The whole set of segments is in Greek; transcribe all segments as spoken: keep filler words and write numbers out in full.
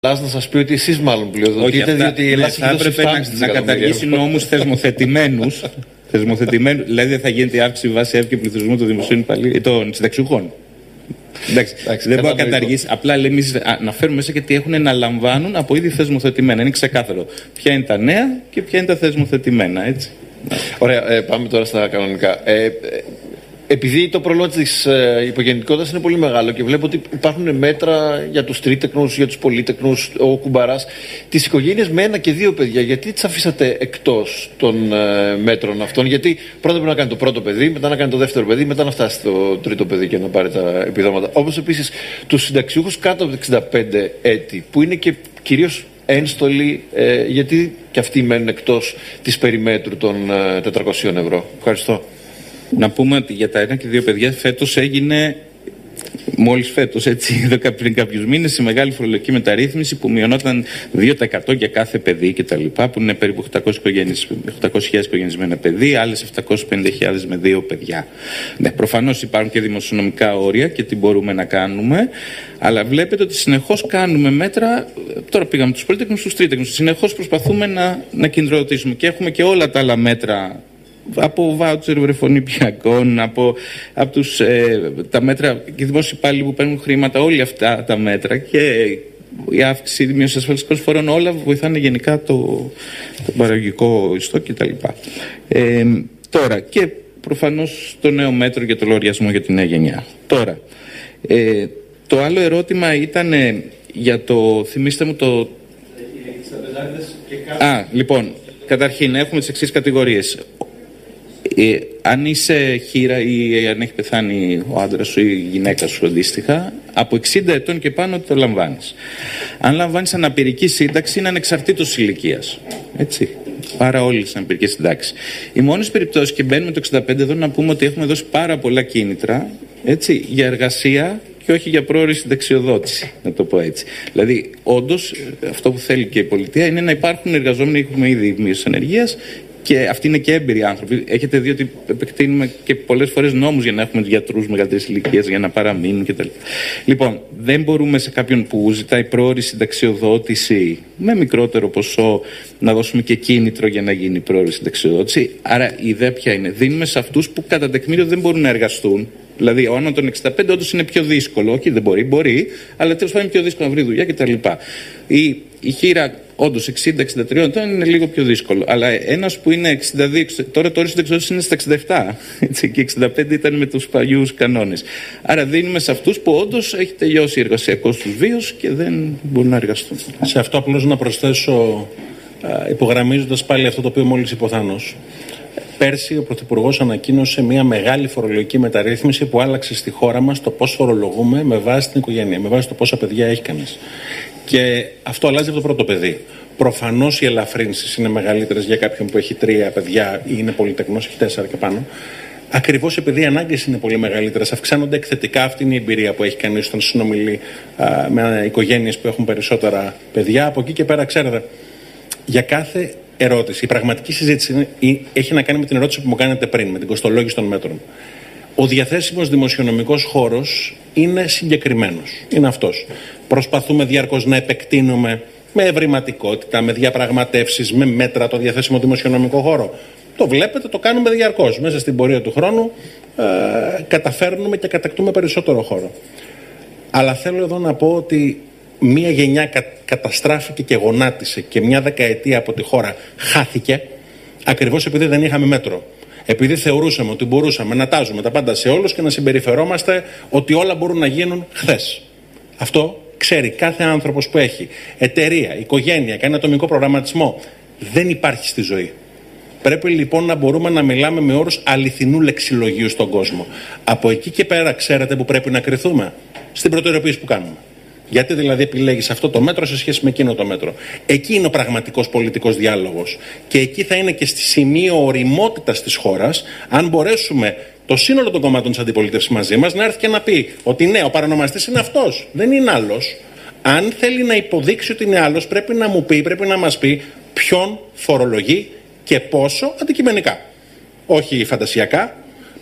Να σας πει ότι εσείς μάλλον πλειοδοτείτε, διότι η Ελλάδα θα έπρεπε να, να καταργήσει νόμους θεσμοθετημένους, θεσμοθετημένους, δηλαδή δεν θα γίνεται η αύξηση βάση εύκαιου πληθυσμού των δημοσίων υπαλλήλων, των συνταξιούχων. Εντάξει, Εντάξει, δεν μπορεί να καταργήσει. Απλά λέμε εμείς να φέρουμε μέσα και τι έχουν να λαμβάνουν από ήδη θεσμοθετημένα. Είναι ξεκάθαρο ποια είναι τα νέα και ποια είναι τα θεσμοθετημένα. Έτσι. Ωραία, ε, πάμε τώρα στα κανονικά. Ε, ε, Επειδή το πρόβλημα της ε, υπογεννητικότητας είναι πολύ μεγάλο και βλέπω ότι υπάρχουν μέτρα για τους τρίτεκνους, για τους πολύτεκνους, ο Κουμπαράς, τις οικογένειες με ένα και δύο παιδιά, γιατί τις αφήσατε εκτός των ε, μέτρων αυτών? Γιατί πρώτα πρέπει να κάνει το πρώτο παιδί, μετά να κάνει το δεύτερο παιδί, μετά να φτάσει το τρίτο παιδί και να πάρει τα επιδόματα. Όπως επίσης τους συνταξιούχους κάτω από εξήντα πέντε έτη, που είναι και κυρίως ένστολοι, ε, γιατί και αυτοί μένουν εκτός της περιμέτρου των ε, τετρακοσίων ευρώ. Ευχαριστώ. Να πούμε ότι για τα ένα και δύο παιδιά φέτος έγινε, μόλις φέτος, έτσι, εδώ πριν κάποιους μήνες, η μεγάλη φορολογική μεταρρύθμιση που μειωνόταν δύο τοις εκατό για κάθε παιδί κτλ. Που είναι περίπου οκτακόσιες χιλιάδες οικογένειες με ένα παιδί, άλλες επτακόσιες πενήντα χιλιάδες με δύο παιδιά. Ναι, προφανώς υπάρχουν και δημοσιονομικά όρια και τι μπορούμε να κάνουμε, αλλά βλέπετε ότι συνεχώς κάνουμε μέτρα. Τώρα πήγαμε τους πολίτεκνους, στους τρίτεκνους. Συνεχώς προσπαθούμε να, να κινητοποιήσουμε και έχουμε και όλα τα άλλα μέτρα. Από βάουτσερ βρεφονιπιακών, από, από τους, ε, τα μέτρα και δημόσιοι υπάλληλοι που παίρνουν χρήματα, όλα αυτά τα μέτρα και η αύξηση μείωση ασφαλιστικών φορών, όλα βοηθάνε γενικά το, το παραγωγικό ιστό κτλ. Ε, τώρα, και προφανώς το νέο μέτρο για το λογαριασμό για τη νέα γενιά. Τώρα, ε, το άλλο ερώτημα ήταν ε, για το, θυμίστε μου το... Α, λοιπόν, καταρχήν έχουμε τις εξής κατηγορίες. Ε, αν είσαι χήρα ή αν έχει πεθάνει ο άντρας σου ή η γυναίκα σου αντίστοιχα, από εξήντα ετών και πάνω το λαμβάνεις. Αν λαμβάνεις αναπηρική σύνταξη, είναι ανεξαρτήτως ηλικίας. Έτσι. Άρα όλες τις αναπηρικές συντάξεις. Οι μόνες περιπτώσεις, και μπαίνουμε το εξήντα πέντε εδώ, να πούμε ότι έχουμε δώσει πάρα πολλά κίνητρα, έτσι, για εργασία και όχι για πρόωρη συνταξιοδότηση, να το πω έτσι. Δηλαδή, όντως, αυτό που θέλει και η πολιτεία είναι να υπάρχουν εργαζόμενοι, έχουμε ήδη μείωση ανεργίας. Και αυτοί είναι και έμπειροι άνθρωποι. Έχετε δει ότι επεκτείνουμε και πολλές φορές νόμους για να έχουμε γιατρούς μεγαλύτερης ηλικίας, για να παραμείνουν κτλ. Λοιπόν, δεν μπορούμε σε κάποιον που ζητάει πρόωρη συνταξιοδότηση με μικρότερο ποσό να δώσουμε και κίνητρο για να γίνει πρόωρη συνταξιοδότηση. Άρα η ιδέα ποια είναι? Δίνουμε σε αυτούς που κατά τεκμήριο δεν μπορούν να εργαστούν. Δηλαδή, ο άνω των εξήντα πέντε όντως είναι πιο δύσκολο. Όχι, δεν μπορεί, μπορεί, αλλά τέλος πάντων είναι πιο δύσκολο να βρει δουλειά κτλ. Η, η χείρα, όντως εξήντα εξήντα τρία είναι λίγο πιο δύσκολο. Αλλά ένας που είναι εξήντα δύο, τώρα το όριο συνταξιοδότησης είναι στα εξήντα επτά. Έτσι, και εξήντα πέντε ήταν με τους παλιούς κανόνες. Άρα δίνουμε σε αυτούς που όντως έχει τελειώσει εργασιακός τους βίος και δεν μπορούν να εργαστούν. Σε αυτό απλώς να προσθέσω, υπογραμμίζοντας πάλι αυτό το οποίο μόλις είπε ο Θάνος. Πέρσι ο Πρωθυπουργός ανακοίνωσε μια μεγάλη φορολογική μεταρρύθμιση που άλλαξε στη χώρα μας το πώς φορολογούμε με βάση την οικογένεια, με βάση το πόσα παιδιά έχει κανείς. Και αυτό αλλάζει από το πρώτο παιδί. Προφανώς οι ελαφρύνσεις είναι μεγαλύτερες για κάποιον που έχει τρία παιδιά ή είναι πολυτεκνός, έχει τέσσερα και πάνω. Ακριβώς επειδή οι ανάγκες είναι πολύ μεγαλύτερες, αυξάνονται εκθετικά. Αυτή είναι η εμπειρία που έχει κανείς όταν συνομιλεί α, με οικογένειες που έχουν περισσότερα παιδιά. Από εκεί και πέρα, ξέρετε, για κάθε ερώτηση, η πραγματική συζήτηση είναι, έχει να κάνει με την ερώτηση που μου κάνετε πριν, με την κοστολόγηση των μέτρων. Ο διαθέσιμος δημοσιονομικός χώρος είναι συγκεκριμένος. Είναι αυτός. Προσπαθούμε διαρκώς να επεκτείνουμε με ευρηματικότητα, με διαπραγματεύσεις, με μέτρα το διαθέσιμο δημοσιονομικό χώρο. Το βλέπετε, το κάνουμε διαρκώς. Μέσα στην πορεία του χρόνου ε, καταφέρνουμε και κατακτούμε περισσότερο χώρο. Αλλά θέλω εδώ να πω ότι μία γενιά κα, καταστράφηκε και γονάτισε και μια δεκαετία από τη χώρα χάθηκε ακριβώς επειδή δεν είχαμε μέτρο. Επειδή θεωρούσαμε ότι μπορούσαμε να τάζουμε τα πάντα σε όλους και να συμπεριφερόμαστε ότι όλα μπορούν να γίνουν χθες. Αυτό ξέρει κάθε άνθρωπος που έχει εταιρεία, οικογένεια, κάνει ατομικό προγραμματισμό. Δεν υπάρχει στη ζωή. Πρέπει λοιπόν να μπορούμε να μιλάμε με όρους αληθινού λεξιλογίου στον κόσμο. Από εκεί και πέρα ξέρετε που πρέπει να κριθούμε? Στην προτεραιοποίηση που κάνουμε. Γιατί δηλαδή επιλέγεις αυτό το μέτρο σε σχέση με εκείνο το μέτρο? Εκεί είναι ο πραγματικός πολιτικός διάλογος. Και εκεί θα είναι και στη σημείο οριμότητας της χώρας, αν μπορέσουμε το σύνολο των κομμάτων της αντιπολίτευσης μαζί μας να έρθει και να πει ότι ναι, ο παρανομαστής είναι αυτός, δεν είναι άλλος. Αν θέλει να υποδείξει ότι είναι άλλος, πρέπει να μου πει, πρέπει να μας πει ποιον φορολογεί και πόσο αντικειμενικά. Όχι φαντασιακά.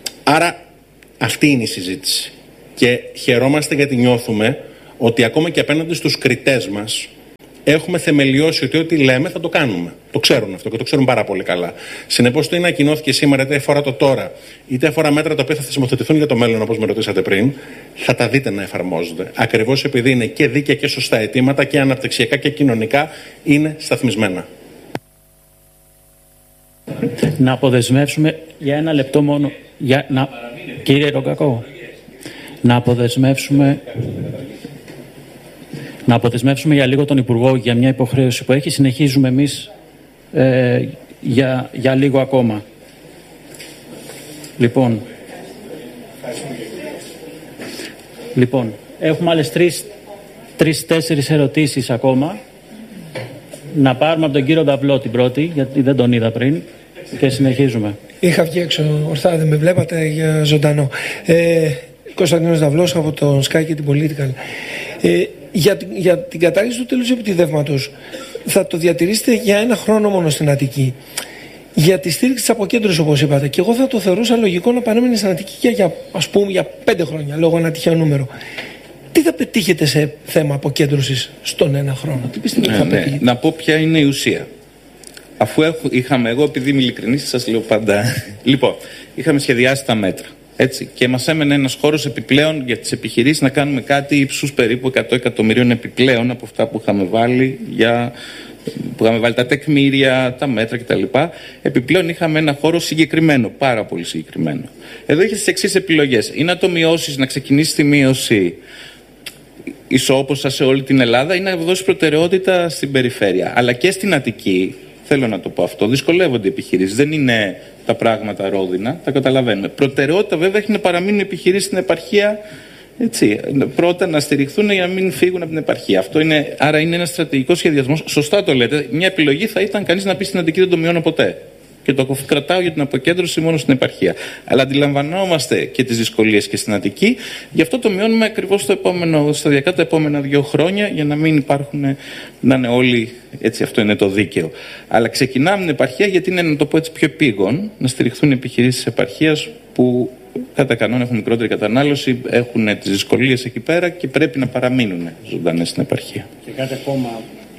Άρα αυτή είναι η συζήτηση. Και χαιρόμαστε γιατί νιώθουμε ότι ακόμα και απέναντι στους κριτές μας έχουμε θεμελιώσει ότι ό,τι λέμε θα το κάνουμε. Το ξέρουν αυτό και το ξέρουν πάρα πολύ καλά. Συνεπώς, το είναι ανακοινώθηκε σήμερα, είτε αφορά το τώρα, είτε αφορά μέτρα τα οποία θα θεσμοθετηθούν για το μέλλον, όπως με ρωτήσατε πριν, θα τα δείτε να εφαρμόζονται. Ακριβώς επειδή είναι και δίκαια και σωστά αιτήματα και αναπτυξιακά και κοινωνικά είναι σταθμισμένα. Να αποδεσμεύσουμε για ένα λεπτό μόνο. Για, να, κύριε Ρογκακό, να αποδεσμεύσουμε, να αποδεσμεύσουμε για λίγο τον Υπουργό για μια υποχρέωση που έχει. Συνεχίζουμε εμείς ε, για, για λίγο ακόμα. Λοιπόν, λοιπόν έχουμε άλλες τρεις, τρεις, τέσσερις ερωτήσεις ακόμα. Να πάρουμε από τον κύριο Νταυλό την πρώτη, γιατί δεν τον είδα πριν, και συνεχίζουμε. Είχα βγει έξω ορθά, δεν με βλέπατε, για ζωντανό. Ε, Κωνσταντίνος Νταυλός από τον Sky και την Political. Ε, για, για την κατάργηση του τέλους επιτιδεύματος, θα το διατηρήσετε για ένα χρόνο μόνο στην Αττική. Για τη στήριξη της αποκέντρωσης, όπως είπατε. Και εγώ θα το θεωρούσα λογικό να παρέμενε στην Αττική για, για, ας πούμε, για πέντε χρόνια, λόγω ένα τυχαίο νούμερο. Τι θα πετύχετε σε θέμα αποκέντρωσης στον ένα χρόνο, τι πιστεύετε ναι, θα ναι. πετύχετε? Να πω ποια είναι η ουσία. Αφού έχω, είχαμε, εγώ επειδή είμαι ειλικρινής, σας λέω πάντα. Λοιπόν, είχαμε σχεδιάσει τα μέτρα. Έτσι, και μας έμενε ένας χώρος επιπλέον για τις επιχειρήσεις να κάνουμε κάτι ύψους περίπου εκατό εκατομμυρίων επιπλέον από αυτά που είχαμε βάλει, για, που είχαμε βάλει τα τεκμήρια, τα μέτρα κτλ. Επιπλέον είχαμε ένα χώρο συγκεκριμένο, πάρα πολύ συγκεκριμένο. Εδώ έχεις τις εξής επιλογές. Ή να το μειώσεις, να ξεκινήσεις τη μείωση ισόποσα σε όλη την Ελλάδα, ή να δώσεις προτεραιότητα στην περιφέρεια. Αλλά και στην Αττική, θέλω να το πω αυτό, δυσκολεύονται οι επιχειρήσεις. Δεν είναι τα πράγματα ρόδινα, τα καταλαβαίνουμε. Προτεραιότητα βέβαια έχει να παραμείνουν οι επιχειρήσεις στην επαρχία. Έτσι, πρώτα να στηριχθούν για να μην φύγουν από την επαρχία. Αυτό είναι, άρα είναι ένα στρατηγικό σχεδιασμό. Σωστά το λέτε. Μια επιλογή θα ήταν κανείς να πει στην Αττική δεν το μειώνω ποτέ. Και το κρατάω για την αποκέντρωση μόνο στην επαρχία. Αλλά αντιλαμβανόμαστε και τις δυσκολίες και στην Αττική. Γι' αυτό το μειώνουμε ακριβώς το επόμενο, σταδιακά τα επόμενα δύο χρόνια, για να μην υπάρχουν, να είναι όλοι. Έτσι, αυτό είναι το δίκαιο. Αλλά ξεκινάμε την επαρχία γιατί είναι, να το πω έτσι, πιο επίγον να στηριχθούν οι επιχειρήσεις της επαρχίας που κατά κανόνα έχουν μικρότερη κατανάλωση, έχουν τις δυσκολίες εκεί πέρα και πρέπει να παραμείνουν ζωντανές στην επαρχία. Και κάτι ακόμα.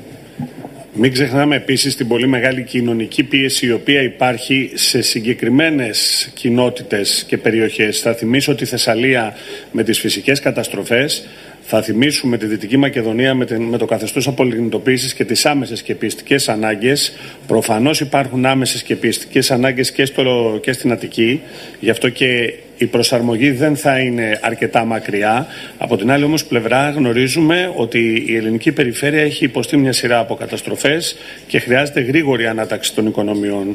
Μην ξεχνάμε επίσης την πολύ μεγάλη κοινωνική πίεση η οποία υπάρχει σε συγκεκριμένες κοινότητες και περιοχές. Θα θυμίσω τη Θεσσαλία με τις φυσικές καταστροφές. Θα θυμίσουμε τη Δυτική Μακεδονία με, την, με το καθεστώς απολιγνητοποίησης και τις άμεσες και πιεστικές ανάγκες. Προφανώς υπάρχουν άμεσες και πιεστικές ανάγκες και, στο, και στην Αττική. Γι' αυτό και η προσαρμογή δεν θα είναι αρκετά μακριά. Από την άλλη όμως πλευρά γνωρίζουμε ότι η ελληνική περιφέρεια έχει υποστεί μια σειρά από καταστροφές και χρειάζεται γρήγορη ανάταξη των οικονομιών.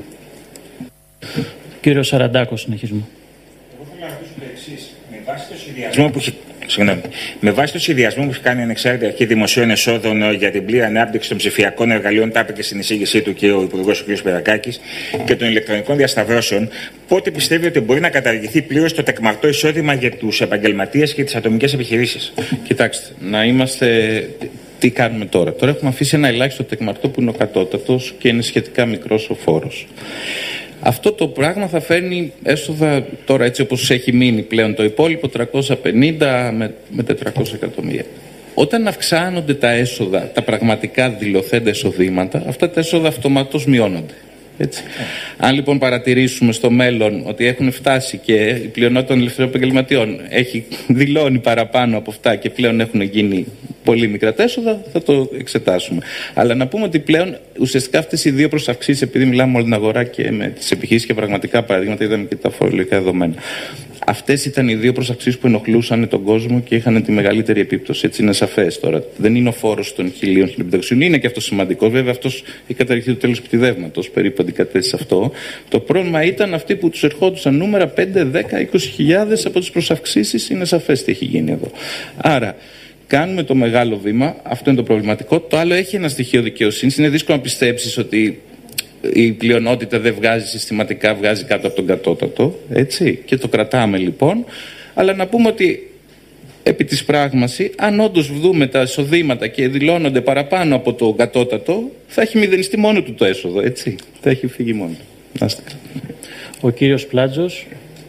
Κύριο Σαραντάκο, συνεχίζουμε. Εγώ θέλω να ρωτήσω το εξής. Με βάση το σχεδιασμό που έχει Συγγνώμη. Με βάση το σχεδιασμό που έχει κάνει η Ανεξάρτητη Αρχή Δημοσίων Εσόδων για την πλήρη ανάπτυξη των ψηφιακών εργαλείων, τα είπε στην εισήγησή του και ο Υπουργός ο κ. Περακάκης, και των ηλεκτρονικών διασταυρώσεων, πότε πιστεύει ότι μπορεί να καταργηθεί πλήρως το τεκμαρτό εισόδημα για τους επαγγελματίες και τις ατομικές επιχειρήσεις? Κοιτάξτε, να είμαστε. Τι κάνουμε τώρα? Τώρα έχουμε αφήσει ένα ελάχιστο τεκμαρτό που είναι ο κατώτατος και είναι σχετικά μικρός ο φόρος. Αυτό το πράγμα θα φέρνει έσοδα τώρα, έτσι όπως έχει μείνει πλέον το υπόλοιπο, τριακόσια πενήντα με, με τετρακόσια εκατομμύρια. Όταν αυξάνονται τα έσοδα, τα πραγματικά δηλωθέντα εισοδήματα, αυτά τα έσοδα αυτομάτως μειώνονται. Έτσι. Αν λοιπόν παρατηρήσουμε στο μέλλον ότι έχουν φτάσει και η πλειονότητα των ελευθερών επαγγελματιών έχει δηλώνει παραπάνω από αυτά και πλέον έχουν γίνει πολύ μικρά τα έσοδα, θα το εξετάσουμε. Αλλά να πούμε ότι πλέον ουσιαστικά αυτές οι δύο προσαυξήσεις, επειδή μιλάμε με όλη την αγορά και με τις επιχειρήσεις και πραγματικά παραδείγματα, είδαμε και τα φορολογικά δεδομένα. Αυτές ήταν οι δύο προσαυξήσεις που ενοχλούσαν τον κόσμο και είχαν τη μεγαλύτερη επίπτωση. Έτσι είναι σαφές τώρα. Δεν είναι ο φόρος των χιλίων χιλιοπεντακοσίων, είναι και αυτό σημαντικό. Βέβαια, αυτός έχει καταργηθεί το τέλος επιτιδεύματος, περίπου αντικατέστησε αυτό. Το πρόβλημα ήταν αυτοί που τους ερχόντουσαν νούμερα πέντε, δέκα, είκοσι χιλιάδες από τις προσαυξήσεις. Είναι σαφές τι έχει γίνει εδώ. Άρα, κάνουμε το μεγάλο βήμα. Αυτό είναι το προβληματικό. Το άλλο έχει ένα στοιχείο δικαιοσύνης. Είναι δύσκολο να πιστέψεις ότι η πλειονότητα δεν βγάζει συστηματικά, βγάζει κάτω από τον κατώτατο, έτσι, και το κρατάμε λοιπόν. Αλλά να πούμε ότι επί της πράγμαση, αν όντως δούμε τα εισοδήματα και δηλώνονται παραπάνω από το κατώτατο, θα έχει μηδενιστεί μόνο του το έσοδο, έτσι. Θα έχει φύγει μόνο του. Ο κύριος Πλάτζος.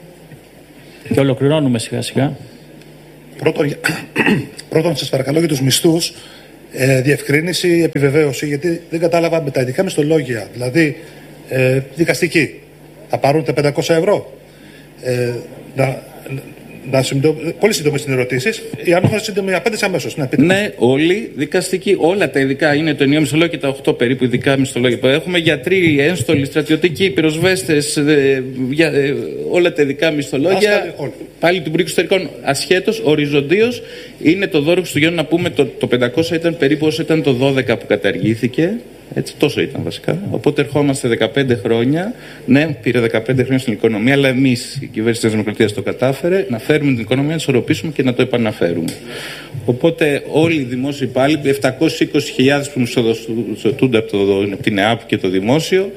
Και ολοκληρώνουμε σιγά σιγά. Πρώτον, πρώτον σας παρακαλώ για τους μισθούς. Ε, διευκρίνηση, επιβεβαίωση, γιατί δεν κατάλαβα με τα ειδικά μισθολόγια, δηλαδή ε, δικαστικοί, θα πάρουν τα πεντακόσια ευρώ. Ε, να, να συντο... Πολύ σύντομε είναι ερωτήσεις. Η αν έχουν σύντομη απάντηση αμέσως. Ναι, ναι, όλοι δικαστικοί, όλα τα ειδικά είναι το ενιαίο μισθολόγιο και τα οκτώ περίπου ειδικά μισθολόγια που έχουμε. Γιατροί, ένστολοι, στρατιωτικοί, πυροσβέστες, ε, για, ε, όλα τα ειδικά μισθολόγια. Άσκαλοι, πάλι του Υπουργείου Εξωτερικών, ασχέτως, οριζοντίως, είναι το δώρο Χριστουγέννων. Να πούμε το, το πεντακόσια ήταν περίπου όσο ήταν το δώδεκα που καταργήθηκε. Έτσι, τόσο ήταν βασικά. Οπότε ερχόμαστε δεκαπέντε χρόνια. Ναι, πήρε δεκαπέντε χρόνια στην οικονομία, αλλά εμείς, η κυβέρνηση της Δημοκρατίας, το κατάφερε να φέρουμε την οικονομία, να την ισορροπήσουμε και να το επαναφέρουμε. Οπότε όλοι οι δημόσιοι υπάλληλοι, επτακόσιες είκοσι χιλιάδες που μισθοδοτούνται από, από την ΕΑΠ και το δημόσιο,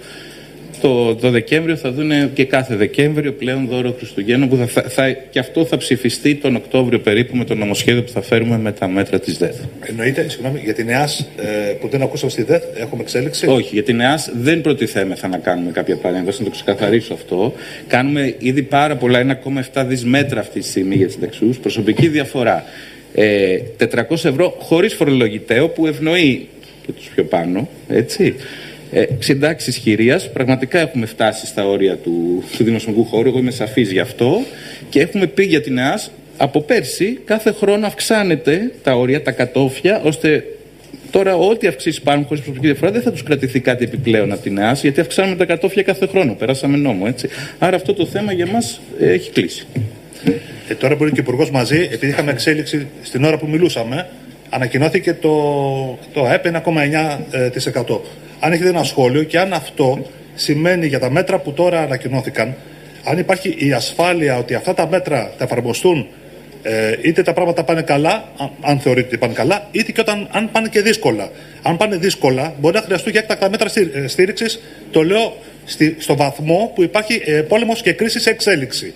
το, το Δεκέμβριο θα δουν και κάθε Δεκέμβριο πλέον δώρο Χριστουγέννων, που θα, θα, θα, και αυτό θα ψηφιστεί τον Οκτώβριο περίπου με το νομοσχέδιο που θα φέρουμε με τα μέτρα της ΔΕΘ. Εννοείται, συγγνώμη, για την ΕΑΣ ε, που δεν ακούσαμε στη ΔΕΘ, έχουμε εξέλιξη. Όχι, για την ΕΑΣ δεν προτιθέμεθα να κάνουμε κάποια παρέμβαση, να το ξεκαθαρίσω αυτό. Κάνουμε ήδη πάρα πολλά, ένα κόμμα επτά δις μέτρα αυτή τη στιγμή για τις συνταξιούχους. Προσωπική διαφορά. Ε, τετρακόσια ευρώ χωρίς φορολογητέο, που ευνοεί και τους πιο πάνω, έτσι. Ε, συντάξεις χειρίας, πραγματικά έχουμε φτάσει στα όρια του, του δημοσιονομικού χώρου, εγώ είμαι σαφής γι' αυτό, και έχουμε πει για την ΕΑΣ από πέρσι κάθε χρόνο αυξάνεται τα όρια, τα κατόφια, ώστε τώρα ό,τι αυξήσεις υπάρχουν χωρίς προσωπική διαφορά δεν θα τους κρατηθεί κάτι επιπλέον από την ΕΑΣ, γιατί αυξάνουμε τα κατόφια κάθε χρόνο, περάσαμε νόμο, έτσι. Άρα αυτό το θέμα για μας ε, έχει κλείσει. Ε, τώρα μπορεί και ο Υπουργός μαζί, επειδή είχαμε εξέλιξη στην ώρα που μιλούσαμε, ανακοινώθηκε το, το ΑΕΠ ένα κόμμα εννιά τοις εκατό. Αν έχετε ένα σχόλιο και αν αυτό σημαίνει για τα μέτρα που τώρα ανακοινώθηκαν, αν υπάρχει η ασφάλεια ότι αυτά τα μέτρα θα εφαρμοστούν, ε, είτε τα πράγματα πάνε καλά, αν, αν θεωρείτε ότι πάνε καλά, είτε και όταν, αν πάνε και δύσκολα. Αν πάνε δύσκολα, μπορεί να χρειαστούν και έκτακτα μέτρα στήριξης, το λέω στη, στο βαθμό που υπάρχει ε, πόλεμος και κρίση σε εξέλιξη.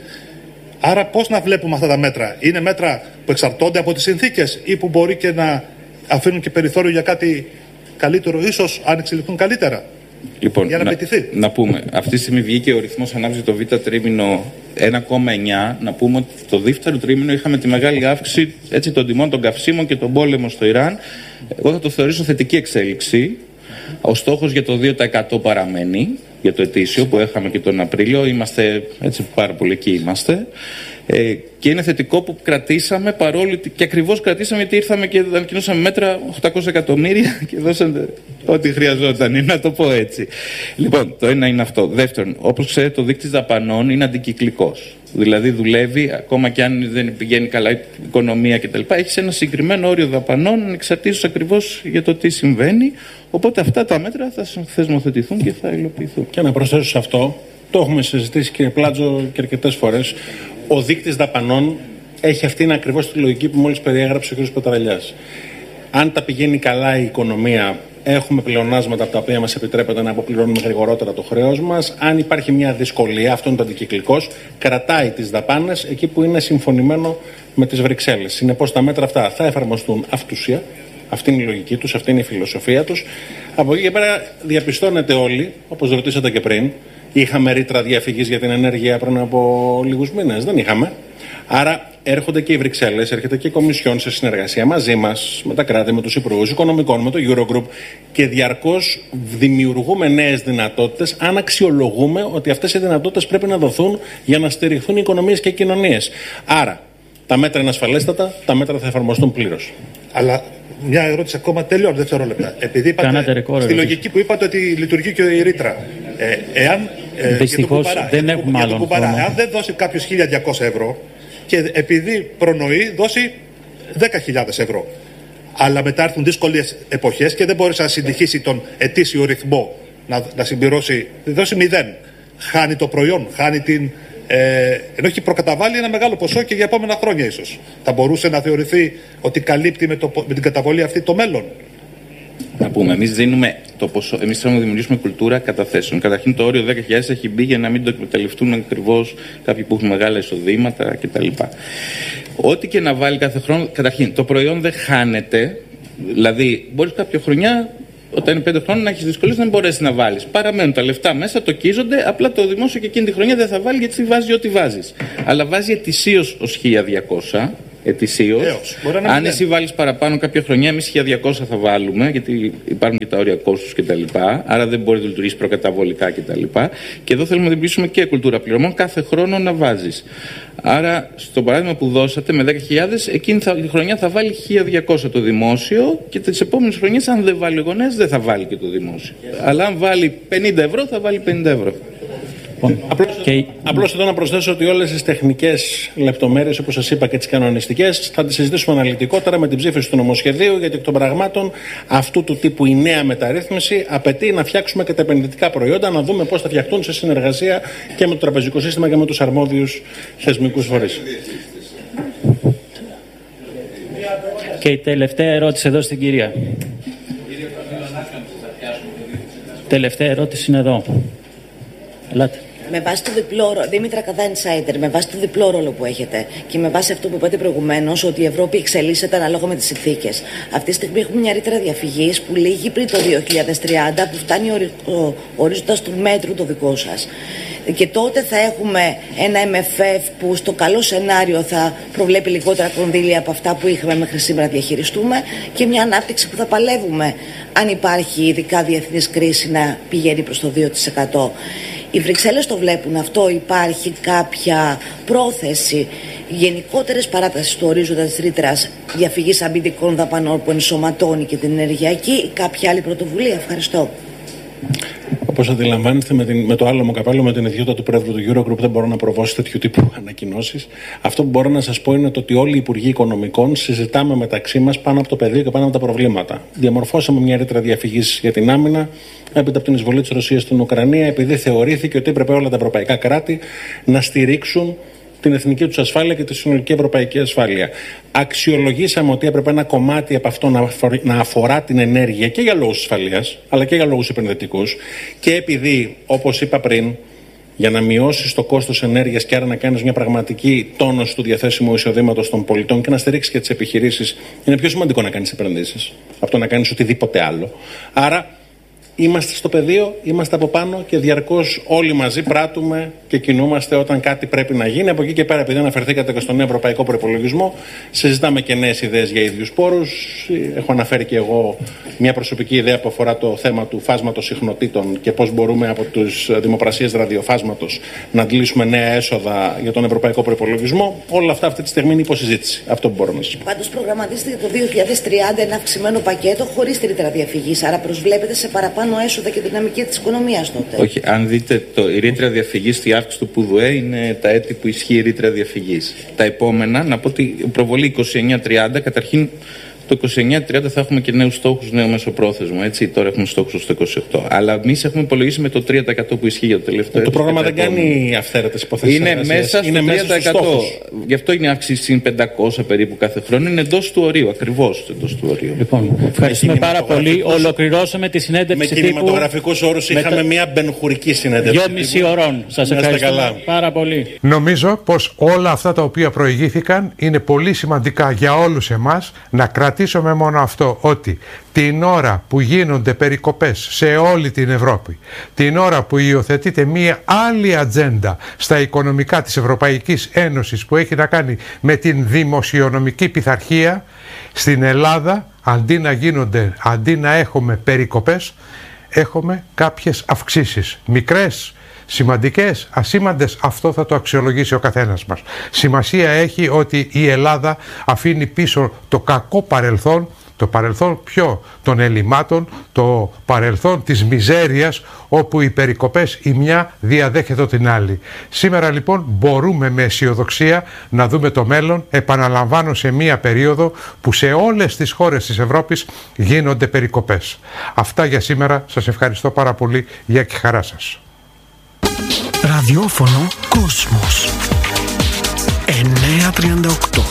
Άρα πώς να βλέπουμε αυτά τα μέτρα? Είναι μέτρα που εξαρτώνται από τις συνθήκες ή που μπορεί και να αφήνουν και περιθώριο για κάτι καλύτερο, ίσως αν εξελιχθούν καλύτερα? Λοιπόν, για να, να, να πούμε, αυτή τη στιγμή βγήκε ο ρυθμός ανάπτυξης το β' τρίμηνο ένα κόμμα εννιά. Να πούμε ότι το δεύτερο τρίμηνο είχαμε τη μεγάλη αύξηση, έτσι, των τιμών των καυσίμων και τον πόλεμο στο Ιράν. Εγώ θα το θεωρήσω θετική εξέλιξη. Ο στόχος για το δύο τοις εκατό παραμένει, για το ετήσιο που είχαμε και τον Απρίλιο. Είμαστε έτσι πάρα πολύ εκεί είμαστε. Ε, και είναι θετικό που κρατήσαμε, παρόλο και ακριβώς κρατήσαμε, γιατί ήρθαμε και ανακοινώσαμε μέτρα οκτακόσια εκατομμύρια και δώσαμε ό,τι χρειαζόταν, να το πω έτσι. Λοιπόν, το ένα είναι αυτό. Δεύτερον, όπως ξέρετε, το δείκτης δαπανών είναι αντικυκλικός. Δηλαδή δουλεύει, ακόμα και αν δεν πηγαίνει καλά η οικονομία κτλ. Έχει ένα συγκεκριμένο όριο δαπανών, ανεξαρτήτως ακριβώς για το τι συμβαίνει. Οπότε αυτά τα μέτρα θα θεσμοθετηθούν και θα υλοποιηθούν. Και να προσθέσω σε αυτό, το έχουμε συζητήσει, κύριε Πλάτζο, και αρκετές φορές. Ο δείκτης δαπανών έχει αυτήν ακριβώς τη λογική που μόλις περιέγραψε ο κ. Πετραλιάς. Αν τα πηγαίνει καλά η οικονομία, έχουμε πλεονάσματα από τα οποία μας επιτρέπεται να αποπληρώνουμε γρηγορότερα το χρέος μας. Αν υπάρχει μια δυσκολία, αυτό είναι το αντικυκλικός, κρατάει τις δαπάνες εκεί που είναι συμφωνημένο με τις Βρυξέλλες. Συνεπώς τα μέτρα αυτά θα εφαρμοστούν αυτούσια. Αυτή είναι η λογική τους, αυτή είναι η φιλοσοφία τους. Από εκεί και πέρα διαπιστώνετε όλοι, όπως ρωτήσατε και πριν, είχαμε ρήτρα διαφυγής για την ενέργεια πριν από λίγους μήνες? Δεν είχαμε. Άρα έρχονται και οι Βρυξέλλες, έρχεται και η Κομισιόν σε συνεργασία μαζί μας, με τα κράτη, με τους υπουργούς οικονομικών, με το Eurogroup, και διαρκώς δημιουργούμε νέες δυνατότητες, αν αξιολογούμε ότι αυτές οι δυνατότητες πρέπει να δοθούν για να στηριχθούν οι οικονομίες και οι κοινωνίες. Άρα τα μέτρα είναι ασφαλέστατα, τα μέτρα θα εφαρμοστούν πλήρως. Αλλά μια ερώτηση ακόμα, τελειώνω δευτερόλεπτα. Επειδή είπατε, στη λογική που είπατε ότι λειτουργεί και η ρήτρα, ε, εάν. Ε, Δυστυχώς δεν για έχουμε άλλον κουμπαρά, εάν δεν δώσει κάποιος χίλια διακόσια ευρώ και επειδή προνοεί δώσει δέκα χιλιάδες ευρώ, αλλά μετά έρθουν δύσκολες εποχές και δεν μπόρεσε να συνεχίσει τον ετήσιο ρυθμό να, να συμπληρώσει, δώσει μηδέν. Χάνει το προϊόν, χάνει την. Ε, ενώ έχει προκαταβάλει ένα μεγάλο ποσό και για επόμενα χρόνια ίσως. Θα μπορούσε να θεωρηθεί ότι καλύπτει με, το, με την καταβολή αυτή το μέλλον? Να πούμε, εμείς δίνουμε το ποσό, εμείς θέλουμε να δημιουργήσουμε κουλτούρα καταθέσεων. Καταρχήν το όριο δέκα χιλιάδες έχει μπει για να μην το εκμεταλλευτούν ακριβώς κάποιοι που έχουν μεγάλα εισοδήματα κτλ. Ό,τι και να βάλει κάθε χρόνο, καταρχήν το προϊόν δεν χάνεται. Δηλαδή, μπορεί κάποια χρονιά, όταν είναι πέντε χρόνια, να έχει δυσκολίες να μην μπορέσει να βάλει. Παραμένουν τα λεφτά μέσα, τοκίζονται. Απλά το δημόσιο και εκείνη τη χρονιά δεν θα βάλει, γιατί βάζει ό,τι βάζει. Αλλά βάζει ετησίως ως χίλια διακόσια. ετησίως. Αν εσύ βάλεις παραπάνω κάποια χρονιά, εμείς χίλια διακόσια θα βάλουμε, γιατί υπάρχουν και τα όρια κόστους κτλ. Άρα δεν μπορεί να λειτουργήσει προκαταβολικά κτλ. Και εδώ θέλουμε να δημιουργήσουμε και κουλτούρα πληρωμών κάθε χρόνο να βάζεις. Άρα, στο παράδειγμα που δώσατε με δέκα χιλιάδες, εκείνη θα, η χρονιά θα βάλει χίλια διακόσια το δημόσιο και τις επόμενες χρονιές, αν δεν βάλει γονές, δεν θα βάλει και το δημόσιο. Αλλά αν βάλει πενήντα ευρώ, θα βάλει πενήντα ευρώ. Απλώς, okay. απλώς εδώ να προσθέσω ότι όλες τις τεχνικές λεπτομέρειες, όπως σας είπα, και τις κανονιστικές, θα τις συζητήσουμε αναλυτικότερα με την ψήφιση του νομοσχεδίου, γιατί εκ των πραγμάτων αυτού του τύπου η νέα μεταρρύθμιση απαιτεί να φτιάξουμε και τα επενδυτικά προϊόντα, να δούμε πώς θα φτιαχτούν σε συνεργασία και με το τραπεζικό σύστημα και με τους αρμόδιους θεσμικούς φορείς. Και η τελευταία ερώτηση εδώ στην κυρία. Τελευταία ερώτηση είναι εδώ. Ελάτε. Με βάση το διπλό ρόλο, Δήμητρα Καδά Insider, με βάση το διπλό ρόλο που έχετε και με βάση αυτό που είπατε προηγουμένως, ότι η Ευρώπη εξελίσσεται ανάλογα με τις συνθήκες. Αυτή τη στιγμή έχουμε μια ρήτρα διαφυγής που λύγει πριν το δύο χιλιάδες τριάντα, που φτάνει ο ορίζοντας του μέτρου το δικό σας. Και τότε θα έχουμε ένα εμ εφ εφ που στο καλό σενάριο θα προβλέπει λιγότερα κονδύλια από αυτά που είχαμε μέχρι σήμερα να διαχειριστούμε και μια ανάπτυξη που θα παλεύουμε, αν υπάρχει ειδικά διεθνής κρίση, να πηγαίνει προς το δύο τοις εκατό. Οι Βρυξέλλες το βλέπουν αυτό, υπάρχει κάποια πρόθεση γενικότερες παράτασης του ορίζοντα της ρήτρας διαφυγής αμυντικών δαπανών που ενσωματώνει και την ενεργειακή, ή κάποια άλλη πρωτοβουλία? Ευχαριστώ. Όπως αντιλαμβάνεστε, με, την, με το άλλο μου καπέλο, με την ιδιότητα του πρόεδρου του Eurogroup, δεν μπορώ να προβώ τέτοιου τύπου ανακοινώσεις. Αυτό που μπορώ να σας πω είναι το ότι όλοι οι υπουργοί οικονομικών συζητάμε μεταξύ μας πάνω από το πεδίο και πάνω από τα προβλήματα. Διαμορφώσαμε μια ρήτρα διαφυγής για την άμυνα, έπειτα από την εισβολή της Ρωσίας στην Ουκρανία, επειδή θεωρήθηκε ότι έπρεπε όλα τα ευρωπαϊκά κράτη να στηρίξουν την εθνική τους ασφάλεια και τη συνολική ευρωπαϊκή ασφάλεια. Αξιολογήσαμε ότι έπρεπε ένα κομμάτι από αυτό να αφορά την ενέργεια και για λόγους ασφαλείας, αλλά και για λόγους επενδυτικούς. Και επειδή, όπως είπα πριν, για να μειώσεις το κόστος ενέργειας και άρα να κάνεις μια πραγματική τόνωση του διαθέσιμου εισοδήματος των πολιτών και να στηρίξεις και τις επιχειρήσεις, είναι πιο σημαντικό να κάνεις επενδύσεις από το να κάνεις οτιδήποτε άλλο. Άρα, είμαστε στο πεδίο, είμαστε από πάνω και διαρκώς όλοι μαζί πράττουμε και κινούμαστε όταν κάτι πρέπει να γίνει. Από εκεί και πέρα, επειδή αναφερθήκατε και στον νέο ευρωπαϊκό προϋπολογισμό, συζητάμε και νέες ιδέες για ίδιους πόρους. Έχω αναφέρει και εγώ μια προσωπική ιδέα που αφορά το θέμα του φάσματος συχνοτήτων και πώς μπορούμε από τις δημοπρασίες ραδιοφάσματος να αντλήσουμε νέα έσοδα για τον ευρωπαϊκό προϋπολογισμό. Όλα αυτά αυτή τη στιγμή είναι υποσυζήτηση. Αυτό που μπορώ να σας πω. Πάντως, προγραμματίζετε για το δύο χιλιάδες τριάντα ένα αυξημένο πακέτο χωρίς τη ρήτρα διαφυγής. Άρα, προσβλέπετε σε παραπάνω έσοδα και δυναμική της οικονομίας τότε. Όχι, αν δείτε το, η ρήτρα διαφυγής στη αύξηση του ΠΟΥΔΟΕ είναι τα έτη που ισχύει η ρήτρα διαφυγής. Τα επόμενα, να πω ότι η προβολή είκοσι εννιά τριάντα, καταρχήν το είκοσι εννιά τριάντα θα έχουμε και νέους στόχους, νέο μεσοπρόθεσμο. Έτσι, τώρα έχουμε στόχους στο είκοσι οκτώ. Αλλά εμείς έχουμε υπολογίσει με το τρία τοις εκατό που ισχύει για το τελευταίο έτος. Το πρόγραμμα δεν κάνει αυθαίρετες υποθέσεις. Είναι μέσα στο είναι τρία τοις εκατό. Γι' αυτό είναι αύξηση συν πεντακόσια περίπου κάθε χρόνο. Είναι εντός του ορίου, ακριβώς εντός του ορίου. Λοιπόν, ευχαριστούμε πάρα πολύ. Ολοκληρώσαμε τη συνέντευξη. Με κινηματογραφικούς όρους είχαμε το... μια μπενχουρική συνέντευξη. Δυόμιση ωρών. Σας ευχαριστώ πάρα πολύ. Νομίζω πως όλα αυτά τα οποία προηγήθηκαν είναι πολύ σημαντικά για όλους εμάς να κρατήσουμε μόνο αυτό. Αυτό ότι την ώρα που γίνονται περικοπές σε όλη την Ευρώπη, την ώρα που υιοθετείται μία άλλη ατζέντα στα οικονομικά της Ευρωπαϊκής Ένωσης που έχει να κάνει με την δημοσιονομική πειθαρχία, στην Ελλάδα αντί να γίνονται, αντί να έχουμε περικοπές, έχουμε κάποιες αυξήσεις, μικρές, σημαντικές, ασήμαντες, αυτό θα το αξιολογήσει ο καθένας μας. Σημασία έχει ότι η Ελλάδα αφήνει πίσω το κακό παρελθόν, το παρελθόν ποιο των ελλημάτων, το παρελθόν της μιζέριας, όπου οι περικοπές η μια διαδέχεται την άλλη. Σήμερα λοιπόν μπορούμε με αισιοδοξία να δούμε το μέλλον, επαναλαμβάνω, σε μία περίοδο που σε όλες τις χώρες της Ευρώπης γίνονται περικοπές. Αυτά για σήμερα, σας ευχαριστώ πάρα πολύ, για τη χαρά σας. Ραδιόφωνο Κόσμος εννιακόσια τριάντα οκτώ.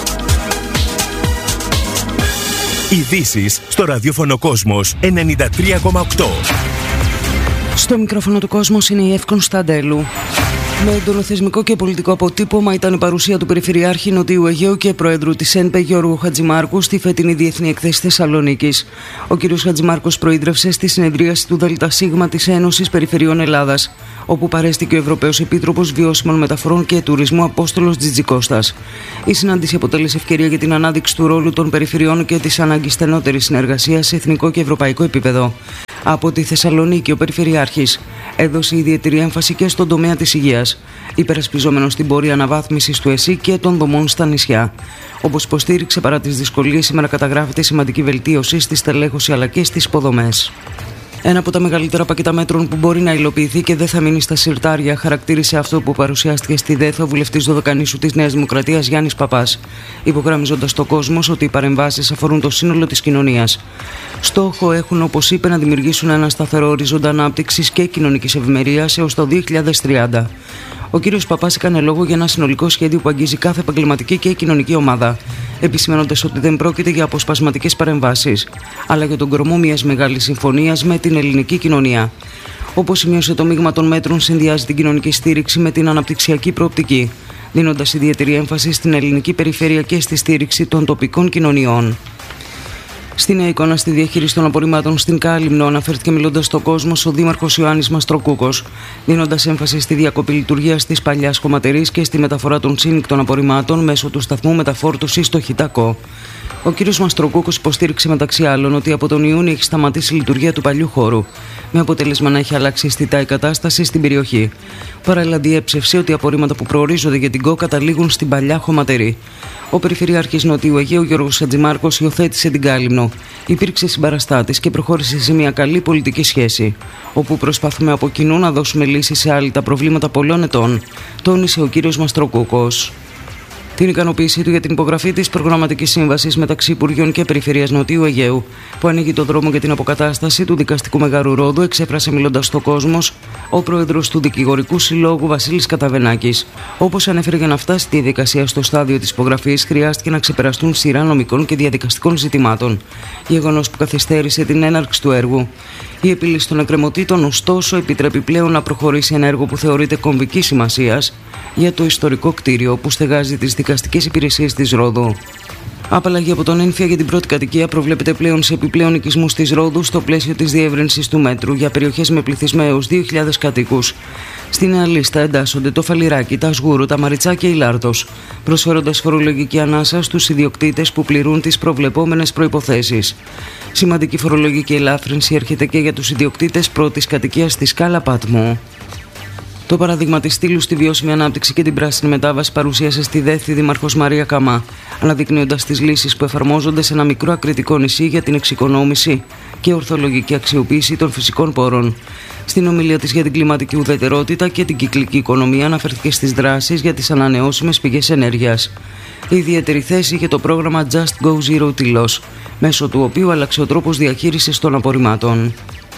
Ειδήσεις στο ραδιόφωνο Κόσμος ενενήντα τρία κόμμα οκτώ. Στο μικρόφωνο του Κόσμος είναι η Εύη Κωνσταντέλου. Με έντονο θεσμικό και πολιτικό αποτύπωμα ήταν η παρουσία του Περιφερειάρχη Νοτιού Αιγαίου και Προέδρου της ΕΝΠΕ Γιώργου Χατζημάρκου στη φετινή Διεθνή Εκθέση Θεσσαλονίκης. Ο κ. Χατζημάρκος προείδρευσε στη συνεδρίαση του ΔΣ της Ένωσης Περιφερειών Ελλάδας, όπου παρέστηκε ο Ευρωπαίος Επίτροπος Βιώσιμων Μεταφορών και Τουρισμού Απόστολος Τζιτζικώστας. Η συνάντηση αποτέλεσε ευκαιρία για την ανάδειξη του ρόλου των περιφερειών και της ανάγκης στενότερης συνεργασίας σε εθνικό και ευρωπαϊκό επίπεδο. Από τη Θεσσαλονίκη, ο Περιφερειάρχης έδωσε ιδιαίτερη έμφαση και στον τομέα της υγείας, υπερασπιζόμενος την πορεία αναβάθμισης του ΕΣΥ και των δομών στα νησιά. Όπως υποστήριξε, παρά τις δυσκολίες, σήμερα καταγράφεται σημαντική βελτίωση στη στελέχωση αλλά και στις υποδομές. Ένα από τα μεγαλύτερα πακέτα μέτρων που μπορεί να υλοποιηθεί και δεν θα μείνει στα συρτάρια, χαρακτήρισε αυτό που παρουσιάστηκε στη ΔΕΘ ο βουλευτής Δωδεκανήσου της Νέας Δημοκρατίας Γιάννης Παπάς, υπογραμμίζοντας στον κόσμο ότι οι παρεμβάσεις αφορούν το σύνολο της κοινωνίας. Στόχο έχουν, όπως είπε, να δημιουργήσουν ένα σταθερό ορίζοντα ανάπτυξης και κοινωνικής ευημερίας έως το δύο χιλιάδες τριάντα. Ο κ. Παπάς έκανε λόγο για ένα συνολικό σχέδιο που αγγίζει κάθε επαγγελματική και κοινωνική ομάδα, επισημαίνοντας ότι δεν πρόκειται για αποσπασματικές παρεμβάσεις, αλλά για τον κορμό μιας μεγάλης συμφωνίας με την ελληνική κοινωνία. Όπως σημείωσε, το μείγμα των μέτρων συνδυάζει την κοινωνική στήριξη με την αναπτυξιακή προοπτική, δίνοντας ιδιαίτερη έμφαση στην ελληνική περιφέρεια και στη στήριξη των τοπικών κοινωνιών. Στη νέα εικόνα στη διαχείριση των απορριμμάτων στην Κάλυμνο αναφέρθηκε μιλώντας στον κόσμο ο Δήμαρχος Ιωάννης Μαστροκούκος, δίνοντας έμφαση στη διακοπή λειτουργίας της παλιάς χωματερής και στη μεταφορά των σύνοικων απορριμμάτων μέσω του σταθμού μεταφόρτωσης στο Χιτακό. Ο κ. Μαστροκούκος υποστήριξε μεταξύ άλλων ότι από τον Ιούνιο έχει σταματήσει η λειτουργία του παλιού χώρου, με αποτέλεσμα να έχει αλλάξει αισθητά η κατάσταση στην περιοχή. Παράλληλα, διέψευσε ότι απορρίμματα που προορίζονται για την ΚΟ καταλήγουν στην παλιά χωματερή. Ο Περιφερειάρχης Νοτιού Αιγαίου Γιώργος Χατζημάρκος υιοθέτησε την Κάλυμνο. Υπήρξε συμπαραστάτης και προχώρησε σε μια καλή πολιτική σχέση, όπου προσπαθούμε από κοινού να δώσουμε λύσεις σε άλλα τα προβλήματα πολλών ετών, τόνισε ο κ. Μαστροκούκος. Την ικανοποίησή του για την υπογραφή της προγραμματικής σύμβασης μεταξύ Υπουργείων και Περιφερειάς Νοτιού Αιγαίου, που ανοίγει το δρόμο για την αποκατάσταση του δικαστικού Μεγάρου Ρόδου, εξέφρασε μιλώντας στον κόσμο ο πρόεδρος του Δικηγορικού Συλλόγου Βασίλης Καταβενάκης. Όπως ανέφερε, για να φτάσει τη διαδικασία στο στάδιο της υπογραφής, χρειάστηκε να ξεπεραστούν σειρά νομικών και διαδικαστικών ζητημάτων, γεγονός που καθυστέρησε την έναρξη του έργου. Η επίλυση των εκκρεμωτήτων, ωστόσο, επιτρέπει πλέον να προχωρήσει ένα έργο που θεωρείται κομβικής σημασίας για το ιστορικό κτίριο που στεγάζει τις δικαστικές υπηρεσίες της Ρόδου. Απαλλαγή από τον ΕΝΦΙΑ για την πρώτη κατοικία προβλέπεται πλέον σε επιπλέον οικισμούς της Ρόδου στο πλαίσιο της διεύρυνσης του μέτρου για περιοχές με πληθυσμό έως δύο χιλιάδες κατοίκους. Στη νέα λίστα εντάσσονται το Φαλιράκι, τα Σγούρου, τα Μαριτσά και η Λάρτος, προσφέροντας φορολογική ανάσα στους ιδιοκτήτες που πληρούν τις προβλεπόμενες προϋποθέσεις. Σημαντική φορολογική ελάφρυνση έρχεται και για τους ιδιοκτήτες πρώτης κατοικίας στη Σκάλα Πάτμου. Το παράδειγμα της στήλου στη βιώσιμη ανάπτυξη και την πράσινη μετάβαση παρουσίασε στη ΔΕΘ η Δήμαρχος Μαρία Καμά, αναδεικνύοντας τις λύσεις που εφαρμόζονται σε ένα μικρό ακριτικό νησί για την εξοικονόμηση και ορθολογική αξιοποίηση των φυσικών πόρων. Στην ομιλία της για την κλιματική ουδετερότητα και την κυκλική οικονομία αναφέρθηκε στις δράσεις για τις ανανεώσιμες πηγές ενέργειας. Η ιδιαίτερη θέση είχε το πρόγραμμα Just Go Zero Tilos, μέσω του οποίου άλλαξε ο τρόπος διαχείρισης των απορριμμάτων.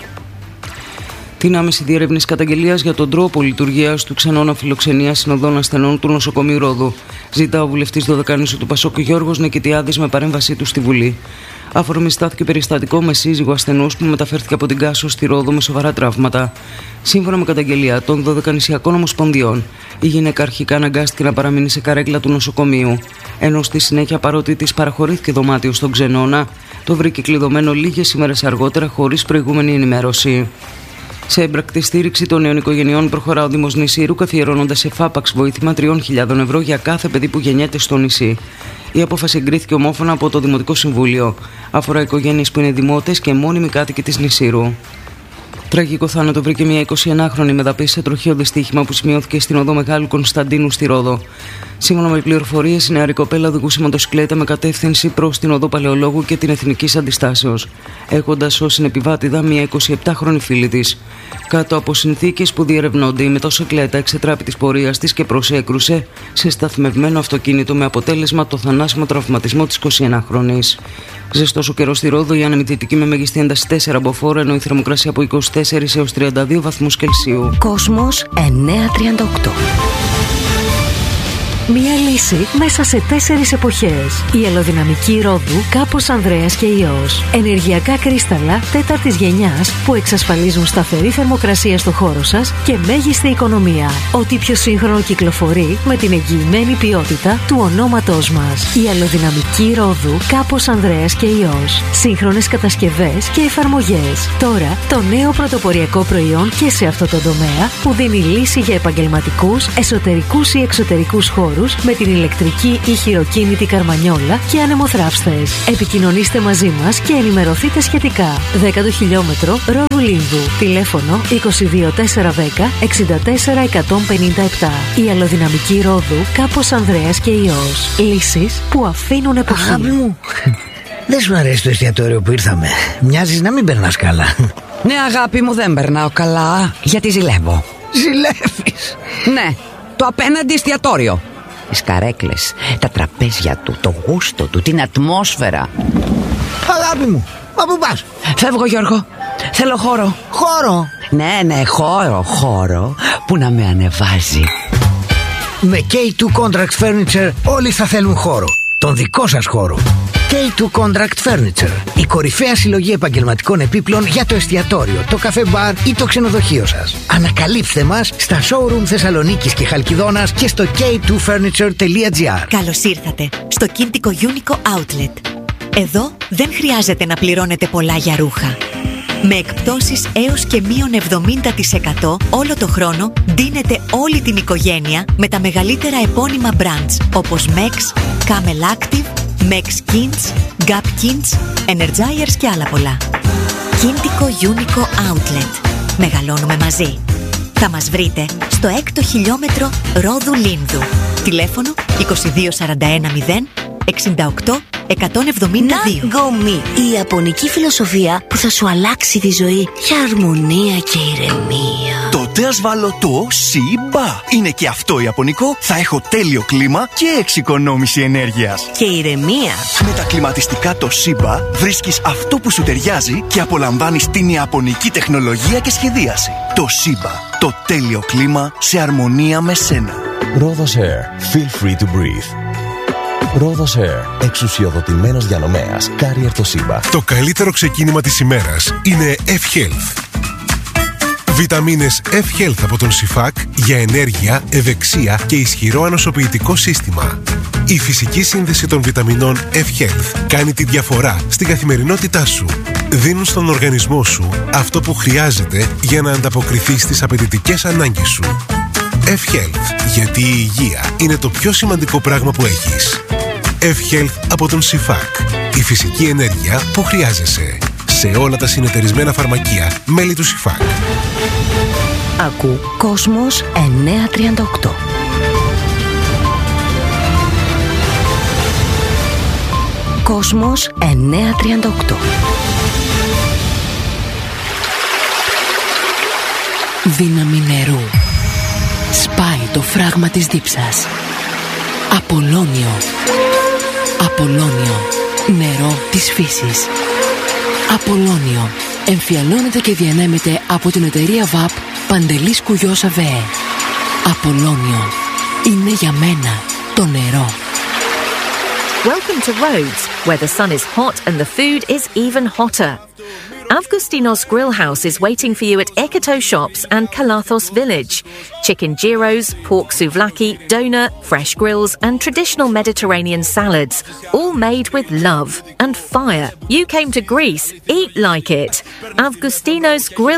Την άμεση διερεύνηση καταγγελίας για τον τρόπο λειτουργίας του ξενώνα φιλοξενίας συνοδών ασθενών του νοσοκομείου Ρόδου ζητά ο βουλευτής Δωδεκανήσου του Πασόκ Γιώργος Νικητιάδης με παρέμβασή του στη Βουλή. Αφορμή στάθηκε περιστατικό με σύζυγο ασθενούς που μεταφέρθηκε από την Κάσο στη Ρόδο με σοβαρά τραύματα. Σύμφωνα με καταγγελία των Δωδεκανησιακών Ομοσπονδιών, η γυναίκα αρχικά αναγκάστηκε να παραμείνει σε καρέκλα του νοσοκομείου, ενώ στη συνέχεια, παρότι της παραχωρήθηκε δωμάτιο στον ξενώνα, το βρήκε κλειδωμένο λίγες ημέρες αργότερα χωρίς προηγούμενη ενημέρωση. Σε έμπρακτη στήριξη των νέων οικογενειών προχωρά ο Δήμος Νησίρου, καθιερώνοντας σε φάπαξ βοήθημα τριών χιλιάδων ευρώ για κάθε παιδί που γεννιέται στο νησί. Η απόφαση εγκρίθηκε ομόφωνα από το Δημοτικό Συμβούλιο. Αφορά οικογένειες που είναι δημότες και μόνιμοι κάτοικοι της Νησίρου. Τραγικό θάνατο βρήκε μια εικοσιενάχρονη μεταπή σε τροχαίο δυστύχημα που σημειώθηκε στην οδό Μεγάλου Κωνσταντίνου στη Ρόδο. Σύμφωνα με πληροφορίες, η νεαρή κοπέλα οδηγούσε μοτοσυκλέτα με κατεύθυνση προς την οδό Παλαιολόγου και την Εθνικής Αντιστάσεως, έχοντας ως συνεπιβάτηδα μια εικοσιεπτάχρονη φίλη της. Κάτω από συνθήκες που διερευνώνται, η μοτοσυκλέτα εξετράπη της πορείας της και προσέκρουσε σε σταθμευμένο αυτοκίνητο με αποτέλεσμα το θανάσιμο τραυματισμό της εικοσιενάχρονης. Ζεστός ο καιρός στη Ρόδο, η άνεμη δυτική με μεγιστή ένταση τέσσερα μποφόρ, ενώ η θερμοκρασία από είκοσι τέσσερα έως τριάντα δύο βαθμούς Κελσίου. Κόσμος εννιακόσια τριάντα οκτώ. Μία λύση μέσα σε τέσσερις εποχές. Η αλλοδυναμική ρόδου Κάπος Ανδρέας και Υιός. Ενεργειακά κρίσταλα τέταρτης γενιάς που εξασφαλίζουν σταθερή θερμοκρασία στο χώρο σας και μέγιστη οικονομία. Ό,τι πιο σύγχρονο κυκλοφορεί με την εγγυημένη ποιότητα του ονόματός μας. Η αλλοδυναμική ρόδου Κάπος Ανδρέας και Υιός. Σύγχρονες κατασκευές και εφαρμογές. Τώρα το νέο πρωτοποριακό προϊόν και σε αυτό το τομέα που δίνει λύση για επαγγελματικούς, εσωτερικούς ή εξωτερικούς χώρους με την ηλεκτρική ή χειροκίνητη καρμανιόλα και ανεμοθράυστες. Επικοινωνήστε μαζί μας και ενημερωθείτε σχετικά. δέκατο χιλιόμετρο Ρόδου Λίνδου. Τηλέφωνο είκοσι δύο τετρακόσια δέκα εξήντα τέσσερα εκατόν πενήντα επτά. Η αλλοδυναμική ρόδου Κάπος Ανδρέας και Υιός. Λύσεις που αφήνουν εποχή. Αγάπη μου, δεν σου αρέσει το εστιατόριο που ήρθαμε? Μοιάζεις να μην περνάς καλά. Ναι, αγάπη μου, δεν περνάω καλά, γιατί ζηλεύω. Ζηλεύεις? Ναι, το απέναντι εστιατόριο. Τις καρέκλες, τα τραπέζια του, το γούστο του, την ατμόσφαιρα. Αγάπη μου, μα πού πας? Φεύγω, Γιώργο. Θέλω χώρο. Χώρο? Ναι, ναι, χώρο, χώρο που να με ανεβάζει. Με κέι τού Contract Furniture όλοι θα θέλουν χώρο. Τον δικό σας χώρο. κέι τού Contract Furniture. Η κορυφαία συλλογή επαγγελματικών επίπλων για το εστιατόριο, το καφέ μπαρ ή το ξενοδοχείο σας. Ανακαλύψτε μας στα showroom Θεσσαλονίκης και Χαλκιδόνας και στο κέι τού φέρνιτσερ τελεία τζι άρ. Καλώς ήρθατε στο Κίντικο Unico Outlet. Εδώ δεν χρειάζεται να πληρώνετε πολλά για ρούχα. Με εκπτώσεις έως και μείον εβδομήντα τοις εκατό όλο το χρόνο ντύνετε όλη την οικογένεια με τα μεγαλύτερα επώνυμα brands όπως Mex, Camel Active, Mex Kins, Gap Kins, Energizers και άλλα πολλά. Kintiko Unico Outlet. Μεγαλώνουμε μαζί. Θα μας βρείτε στο έκτο χιλιόμετρο Ρόδου Λίνδου. Τηλέφωνο είκοσι δύο σαράντα ένα μηδέν εξήντα οκτώ εκατόν εβδομήντα δύο. Ναγκομι, η ιαπωνική φιλοσοφία που θα σου αλλάξει τη ζωή για αρμονία και ηρεμία. Τότε ας βάλω το Σιμπα. Είναι και αυτό ιαπωνικό. Θα έχω τέλειο κλίμα και εξοικονόμηση ενέργειας. Και ηρεμία. Με τα κλιματιστικά το Σιμπα βρίσκεις αυτό που σου ταιριάζει και απολαμβάνεις την ιαπωνική τεχνολογία και σχεδίαση. Το Σιμπα. Το τέλειο κλίμα σε αρμονία με σένα. Rhodos Air. Feel free to breathe. Rhodos Air. Εξουσιοδοτημένος διανομέας. Carrier το Σιμπα. Το καλύτερο ξεκίνημα της ημέρας είναι F-Health. Βιταμίνες F-Health από τον Σιφάκ για ενέργεια, ευεξία και ισχυρό ανοσοποιητικό σύστημα. Η φυσική σύνδεση των βιταμινών F-Health κάνει τη διαφορά στην καθημερινότητά σου. Δίνουν στον οργανισμό σου αυτό που χρειάζεται για να ανταποκριθεί στις απαιτητικές ανάγκες σου. F-Health, γιατί η υγεία είναι το πιο σημαντικό πράγμα που έχεις. F-Health από τον Σιφάκ. Η φυσική ενέργεια που χρειάζεσαι. Σε όλα τα συνεταιρισμένα φαρμακεία, μέλη του Σιφάκ. Ακού Κόσμος εννιακόσια τριάντα οκτώ. Κόσμος εννιακόσια τριάντα οκτώ. Δύναμη νερού. Σπάει το φράγμα της δίψας. Απολώνιο. Απολώνιο. Νερό της φύσης. Απολώνιο. Εμφιαλώνεται και διανέμεται από την εταιρεία βαπ Παντελής Κουγιός ΑΒΕ. Απολώνιο. Είναι για μένα το νερό. Welcome to Rhodes, where the sun is hot and the food is even hotter. Avgustinos Grill House is waiting for you at Eketo Shops and Kalathos Village. Chicken gyros, pork souvlaki, doner, fresh grills and traditional Mediterranean salads, all made with love and fire. You came to Greece, eat like it. Avgustinos Grill